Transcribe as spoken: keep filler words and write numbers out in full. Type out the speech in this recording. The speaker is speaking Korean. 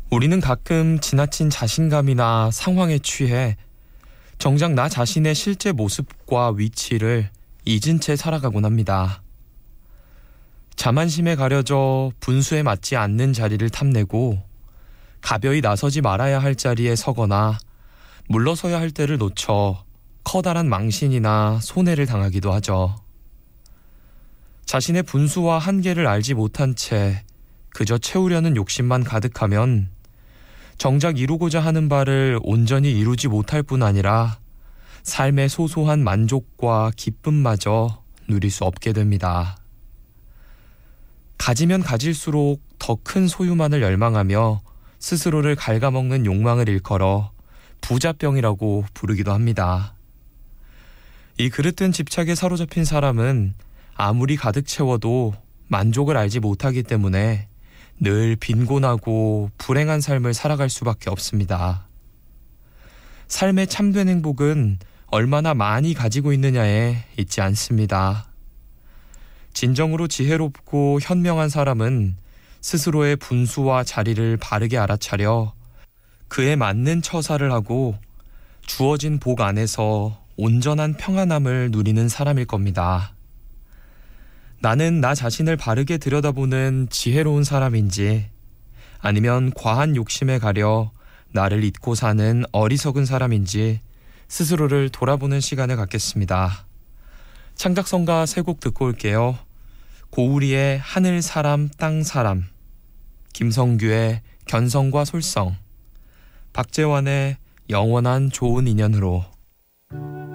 우리는 가끔 지나친 자신감이나 상황에 취해 정작 나 자신의 실제 모습과 위치를 잊은 채 살아가곤 합니다. 자만심에 가려져 분수에 맞지 않는 자리를 탐내고 가벼이 나서지 말아야 할 자리에 서거나 물러서야 할 때를 놓쳐 커다란 망신이나 손해를 당하기도 하죠. 자신의 분수와 한계를 알지 못한 채 그저 채우려는 욕심만 가득하면 정작 이루고자 하는 바를 온전히 이루지 못할 뿐 아니라 삶의 소소한 만족과 기쁨마저 누릴 수 없게 됩니다. 가지면 가질수록 더 큰 소유만을 열망하며 스스로를 갉아먹는 욕망을 일컬어 부자병이라고 부르기도 합니다. 이 그릇된 집착에 사로잡힌 사람은 아무리 가득 채워도 만족을 알지 못하기 때문에 늘 빈곤하고 불행한 삶을 살아갈 수밖에 없습니다. 삶의 참된 행복은 얼마나 많이 가지고 있느냐에 있지 않습니다. 진정으로 지혜롭고 현명한 사람은 스스로의 분수와 자리를 바르게 알아차려 그에 맞는 처사를 하고 주어진 복 안에서 온전한 평안함을 누리는 사람일 겁니다. 나는 나 자신을 바르게 들여다보는 지혜로운 사람인지 아니면 과한 욕심에 가려 나를 잊고 사는 어리석은 사람인지 스스로를 돌아보는 시간을 갖겠습니다. 창작성가 세 곡 듣고 올게요. 고우리의 하늘 사람 땅 사람, 김성규의 견성과 솔성, 박재환의 영원한 좋은 인연으로.